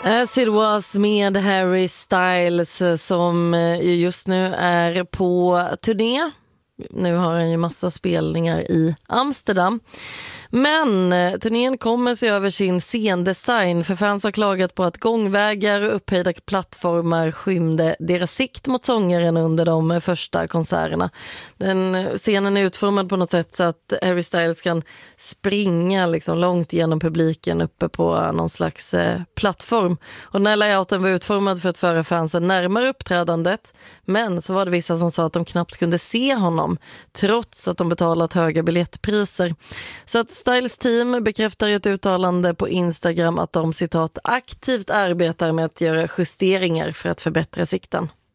As it was med Harry Styles som just nu är på turné. Nu har han ju massa spelningar i Amsterdam. Men turnén kommer sig över sin scendesign, för fans har klagat på att gångvägar och upphöjda plattformar skymde deras sikt mot sångaren under de första konserterna. Den scenen är utformad på något sätt så att Harry Styles kan springa liksom långt genom publiken uppe på någon slags plattform. Och den här layouten var utformad för att föra fansen närmare uppträdandet, men så var det vissa som sa att de knappt kunde se honom trots att de betalat höga biljettpriser. Så att Styles team bekräftar i ett uttalande på Instagram att de citat aktivt arbetar med att göra justeringar för att förbättra sikten.